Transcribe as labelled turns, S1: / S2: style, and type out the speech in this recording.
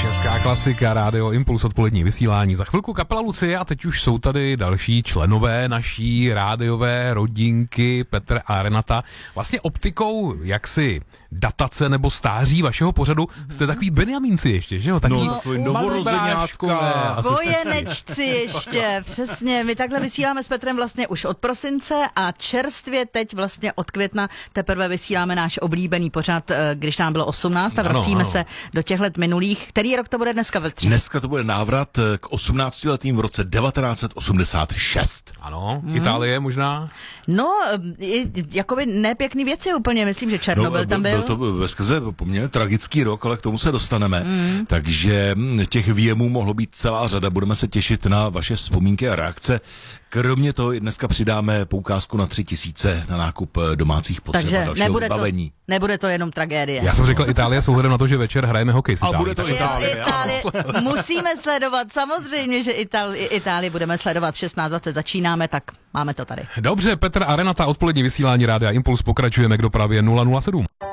S1: Česká klasika, Rádio Impuls, odpolední vysílání. Za chvilku kapela Lucie a teď už jsou tady další členové naší rádiové rodinky, Petr a Renata. Vlastně optikou jaksi datace nebo stáří vašeho pořadu jste takový Benjamínci ještě, že jo? Takový
S2: novorozeňátka.
S3: Vojenečci ještě, přesně. My takhle vysíláme s Petrem vlastně už od prosince a čerstvě teď vlastně od května teprve vysíláme náš oblíbený pořad, když nám bylo 18 a vracíme se do těch let minulých. Který rok to bude dneska, Veltří?
S2: Dneska to bude návrat k 18letým v roce 1986.
S1: Ano, Itálie možná?
S3: No, jakoby nepěkný věci úplně, myslím, že Černobyl tam byl.
S2: Byl to veskrze poměrně tragický rok, ale k tomu se dostaneme. Takže těch výjemů mohlo být celá řada. Budeme se těšit na vaše vzpomínky a reakce. Kromě toho dneska přidáme poukázku na 3000 na nákup domácích potřeb a dalšího vybavení.
S3: Nebude to jenom tragédie.
S1: Já jsem řekl Itálie s ohledem na to, že večer hrajeme hokej s Itálií.
S2: A bude to Itálie.
S3: Musíme sledovat, samozřejmě, že Itálii budeme sledovat. 16:20 začínáme, tak máme to tady.
S1: Dobře, Petr a Renata, odpolední vysílání Rádia Impuls, pokračujeme k dopravě 007.